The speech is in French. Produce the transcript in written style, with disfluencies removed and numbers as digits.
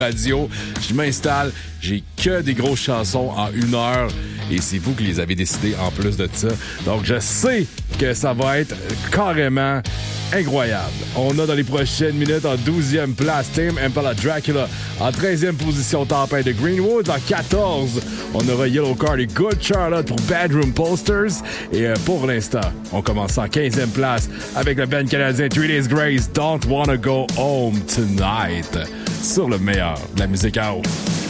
radio, je m'installe, j'ai que des grosses chansons en 1 heure et c'est vous qui les avez décidées en plus de ça. Donc je sais que ça va être carrément incroyable. On a dans les prochaines minutes en 12e place Tame Impala Dracula, en 13e position Tempête de Greenwood, en 14 on aura Yellow Card et Good Charlotte pour Bedroom Posters et pour l'instant on commence en 15e place avec le band canadien 3 Days Grace, Don't Wanna Go Home Tonight sur le meilleur de la musique house.